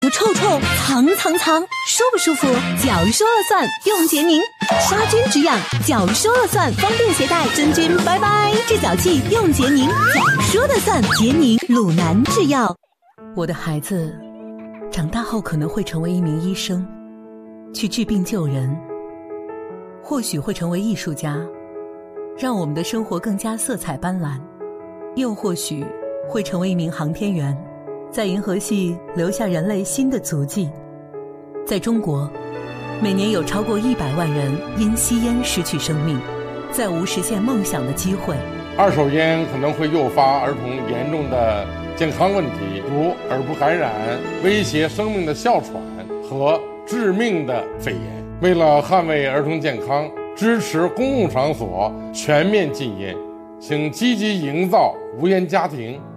有臭臭藏，舒不舒服脚说了算，用洁宁杀菌止痒，脚说了算，方便携带，真菌拜拜，治脚气用洁宁，脚说了算，洁宁鲁南制药。我的孩子长大后可能会成为一名医生，去治病救人，或许会成为艺术家，让我们的生活更加色彩斑斓，又或许会成为一名航天员，在银河系留下人类新的足迹。在中国，每年有超过100万人因吸烟失去生命，再无实现梦想的机会。 二手烟可能会诱发儿童严重的健康问题，如耳部感染、威胁生命的哮喘和致命的肺炎。为了捍卫儿童健康，支持公共场所全面禁烟，请积极营造无烟家庭。